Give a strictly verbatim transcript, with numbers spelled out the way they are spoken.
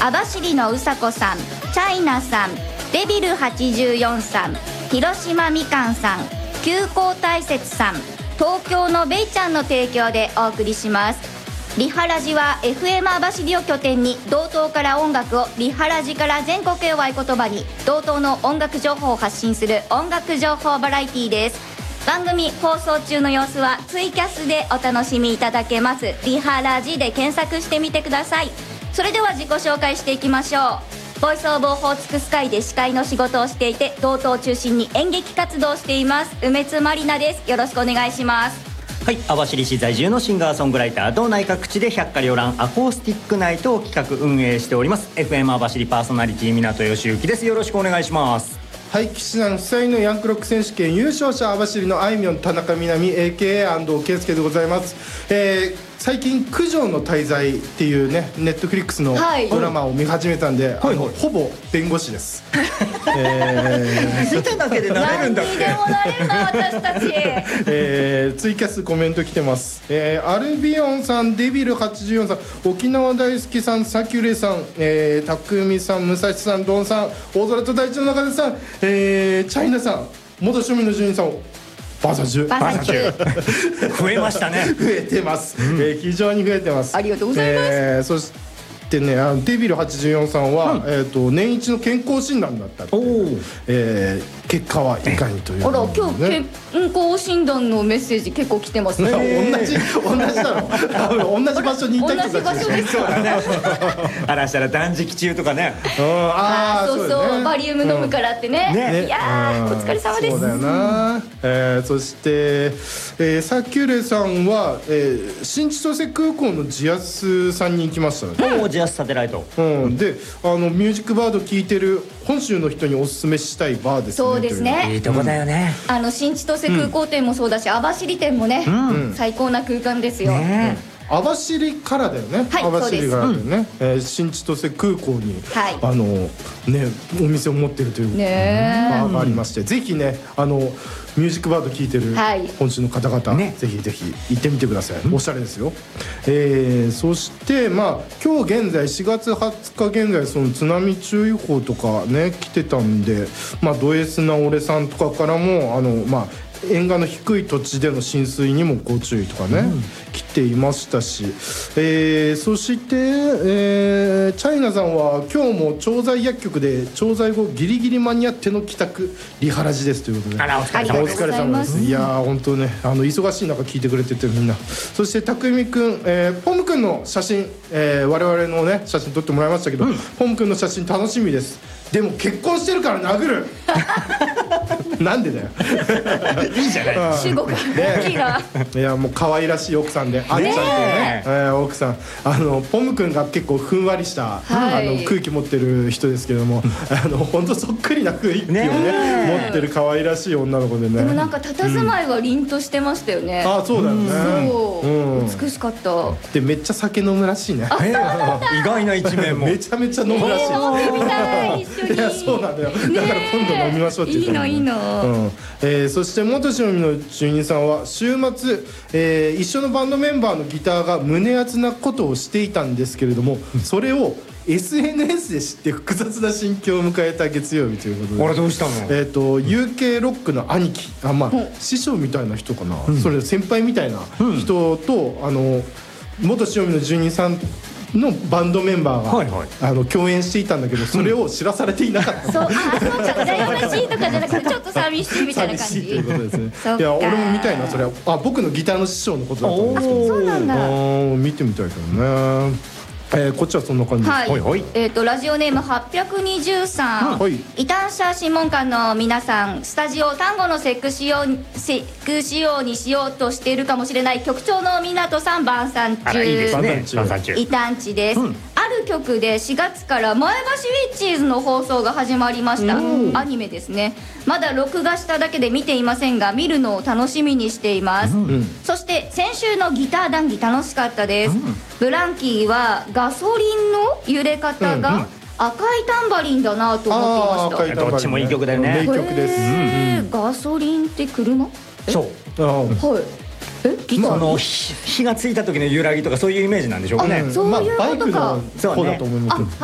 網走のうさこさん、チャイナさん、デビルはちじゅうよんさん、広島みかんさん、急行大雪さん、東京のベイちゃんの提供でお送りします。リハラジは エフエム 網走を拠点に道東から音楽を、リハラジから全国へを合言葉に道東の音楽情報を発信する音楽情報バラエティーです。番組放送中の様子はツイキャスでお楽しみいただけます。リハラジで検索してみてください。それでは自己紹介していきましょう。ボイスオブオホーツクスカイで司会の仕事をしていて、道東を中心に演劇活動をしています梅津まりなです。よろしくお願いします。 はい、網走市在住のシンガーソングライター、道内各地で百花繚乱アコースティックナイトを企画運営しております エフエム 網走パーソナリティ港義行です。よろしくお願いします。 はい、岸南夫妻のヤンクロック選手権優勝者、網走のあいみょん田中みなみ エーケーエー 安藤圭介でございます。えー、最近九条の大罪っていうねネットフリックスのドラマを見始めたんで、はい、あの、はい、ほぼ弁護士です。 えー、見ただけでなれるんだっけ。 何にでもなれるな私たち。 えー、ツイキャスコメント来てます。えー、アルビオンさん、デビルはちじゅうよんさん、沖縄大好きさん、サキュレさん、えー、たくみさん、武蔵さん、ドンさん、大空と大地の中でさん、えー、チャイナさん、元庶民の住人さん、バーサジュバーサジュ増えましたね。 増えてます、うん、えー、非常に増えてます。 ありがとうございます。 えー、そしてね、あのデビルはちじゅうよんさんは、うん、えー、と年一の健康診断だったって、えー、結果はいかにという、ね、 あら、今日健康診断のメッセージ結構来てますね。 同じ同じだろ同じ場所にいた人たち。 同じ場所ですからね。 あらしたら断食中とかね。 ああ、そうそう、バリウム飲むからってね。いやー、お疲れ様です。 そうだよな。えー、そして、えー、サキュレさんは、えー、新千歳空港のジアスさんに行きましたね。 おー、ジアスサテライト。 うん、で、あのミュージックバード聴いてる本州の人におすすめしたいバーですね。 そうですね。 いいとこだよね。 あの新千歳空港店もそうだし、網走店もね、最高な空間ですよ。 網走からだよね。 はい、 網走からだよね。 うん、 えー、新千歳空港に、 はい、 あのねお店を持ってるというバーがありまして、ぜひね、あのミュージックバード聴いてる本州の方々、はい、ぜひぜひ行ってみてください。おしゃれですよ。えー、そしてまあ今日現在しがつはつか現在その津波注意報とかね来てたんで、まあド S な俺さんとかからもあのまあ沿岸の低い土地での浸水にもご注意とかね、うん、来ていましたし、えー、そして、えー、チャイナさんは今日も調剤薬局で調剤後ギリギリ間に合っての帰宅リハラジですということで、 あらお疲れ様です。 お疲れ様です。いやー本当ね、あの忙しい中聞いてくれててみんな。そしてたくみくん、えー、ポムくんの写真、えー、我々のね写真撮ってもらいましたけど、うん、ポムくんの写真楽しみです。でも結婚してるから殴る。なんでだよ。 いいじゃない。 主語が大きいな。 いやもう可愛らしい奥さんで、あっちゃんっていうね、えー、奥さん、あのポム君が結構ふんわりした、はい、あの空気持ってる人ですけども、あの本当そっくりな雰囲気をね持ってる可愛らしい女の子でね。 でもなんか佇まいは凛としてましたよね。 あ、そうだよね。 そう、美しかった。 でめっちゃ酒飲むらしいね。 意外な一面も。 めちゃめちゃ飲むらしい。 飲んでみたい一緒に。 いやそうなんだよ。だから今度飲みましょうって言ったの。 いいのいいの。 うん、えー、そして元庶民の住人さんは週末、えー、一緒のバンドメンバーのギターが胸熱なことをしていたんですけれども、それを エスエヌエス で知って複雑な心境を迎えた月曜日ということで、 あれどうしたの？ えーと ユーケー ロックの兄貴、あ、まあ、師匠みたいな人かな、うん、それ先輩みたいな人と、うん、あの元庶民の住人さんのバンドメンバーが、はいはい、あの共演していたんだけど、それを知らされていなかった、うん、 そう、あ、そうか、羨ましいとかじゃなくてちょっと寂しいみたいな感じ。寂しいということですね。いや俺も見たいなそれは。あ、僕のギターの師匠のことだったんですけど、 そうなんだ。 見てみたいけどね。えー、こっちはそんな感じです。 はい、はいはい、えーとラジオネームはっぴゃくにじゅうさん、はい、異端者審問官の皆さん、スタジオ単語のセクシオセク仕様にしようとしているかもしれない局長の港さん、晩餐中、 いいですね、 異端地です、うん、ある局でしがつから前橋ウィッチーズの放送が始まりました。アニメですね。まだ録画しただけで見ていませんが、見るのを楽しみにしています、うん、そして先週のギター談義楽しかったです、うん、ブランキーはガソリンの揺れ方が赤いタンバリンだなと思っていました。 どっちもいい曲だよね。 名曲です、 うん、ガソリンって車？ そう、 はい。え、ギターの火がついた時の揺らぎとかそういうイメージなんでしょうかね。 そういうことか。 そうだと思います。